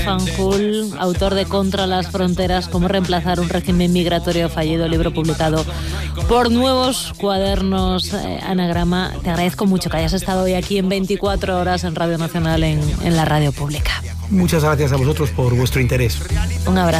Fanjul, autor de Contra las fronteras, cómo reemplazar un régimen migratorio fallido, libro publicado por Nuevos Cuadernos Anagrama. Te agradezco mucho que hayas estado hoy aquí en 24 horas en Radio Nacional, en la radio pública. Muchas gracias a vosotros por vuestro interés. Un abrazo.